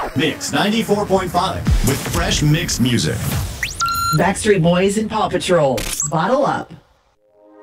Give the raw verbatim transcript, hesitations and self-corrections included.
Mix ninety-four point five with fresh mixed music. Backstreet Boys and Paw Patrol. Bottle up.